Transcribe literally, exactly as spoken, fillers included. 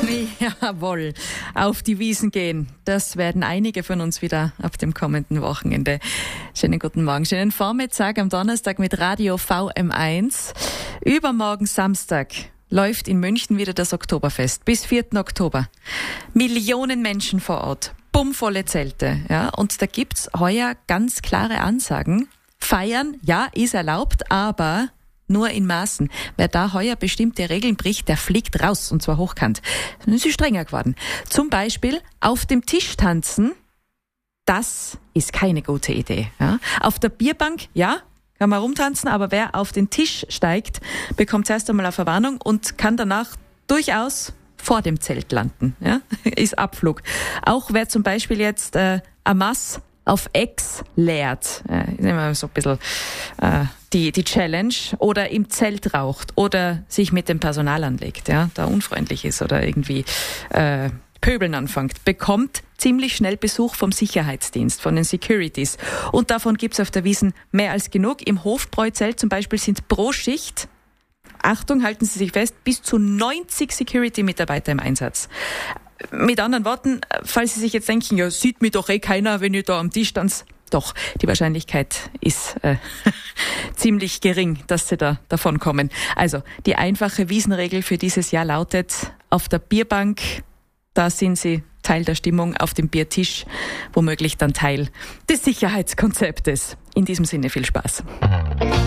Jawohl, auf die Wiesn gehen. Das werden einige von uns wieder ab dem kommenden Wochenende. Schönen guten Morgen, schönen Vormittag am Donnerstag mit Radio V M eins. Übermorgen Samstag läuft in München wieder das Oktoberfest bis vierten Oktober. Millionen Menschen vor Ort, bummvolle Zelte. Ja, und da gibt's heuer ganz klare Ansagen. Feiern, ja, ist erlaubt, aber nur in Maßen. Wer da heuer bestimmte Regeln bricht, der fliegt raus, und zwar hochkant. Dann ist sie strenger geworden. Zum Beispiel auf dem Tisch tanzen, das ist keine gute Idee. Ja? Auf der Bierbank, ja, kann man rumtanzen, aber wer auf den Tisch steigt, bekommt zuerst einmal eine Verwarnung und kann danach durchaus vor dem Zelt landen. Ja? Ist Abflug. Auch wer zum Beispiel jetzt äh, Amas auf Ex leert, äh, ist immer so ein bisschen äh, die, die Challenge, oder im Zelt raucht oder sich mit dem Personal anlegt, ja, da unfreundlich ist oder irgendwie äh, Pöbeln anfängt, bekommt ziemlich schnell Besuch vom Sicherheitsdienst, von den Securities. Und davon gibt's auf der Wiesn mehr als genug. Im Hofbräuzelt zum Beispiel sind pro Schicht, Achtung, halten Sie sich fest, bis zu neunzig Security-Mitarbeiter im Einsatz. Mit anderen Worten, falls Sie sich jetzt denken, ja, sieht mich doch eh keiner, wenn ich da am Tisch tanze. Doch, die Wahrscheinlichkeit ist äh, ziemlich gering, dass Sie da davon kommen. Also, die einfache Wiesenregel für dieses Jahr lautet, auf der Bierbank, da sind Sie Teil der Stimmung, auf dem Biertisch womöglich dann Teil des Sicherheitskonzeptes. In diesem Sinne viel Spaß.